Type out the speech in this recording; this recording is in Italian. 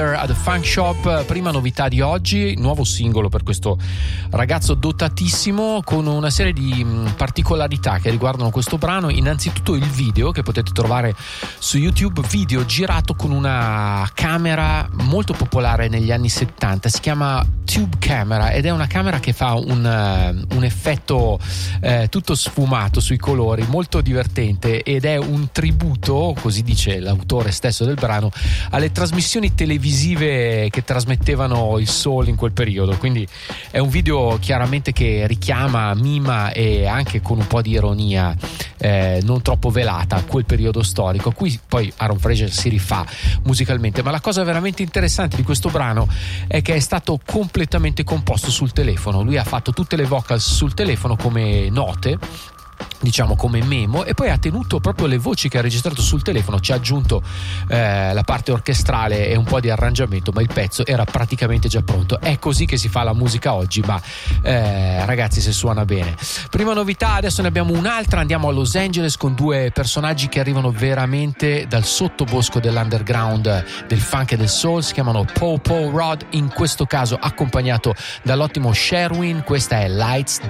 at the Funk Shop, prima novità di oggi, nuovo singolo per questo ragazzo dotatissimo, con una serie di particolarità che riguardano questo brano. Innanzitutto il video che potete trovare su YouTube, video girato con una camera molto popolare negli anni 70, si chiama Tube Camera ed è una camera che fa un effetto tutto sfumato sui colori, molto divertente, ed è un tributo, così dice l'autore stesso del brano, alle trasmissioni televisive che trasmettevano il soul in quel periodo. Quindi è un video chiaramente che richiama, mima e anche con un po' di ironia non troppo velata quel periodo storico a cui poi Aaron Fraser si rifà musicalmente. Ma la cosa veramente interessante di questo brano è che è stato completamente composto sul telefono. Lui ha fatto tutte le vocals sul telefono come note, diciamo come memo, e poi ha tenuto proprio le voci che ha registrato sul telefono, ci ha aggiunto la parte orchestrale e un po' di arrangiamento, ma il pezzo era praticamente già pronto. È così che si fa la musica oggi, ma ragazzi, se suona bene. Prima novità, adesso ne abbiamo un'altra, andiamo a Los Angeles con due personaggi che arrivano veramente dal sottobosco dell'underground del funk e del soul. Si chiamano Paul Rod, in questo caso accompagnato dall'ottimo Sherwin. Questa è Lights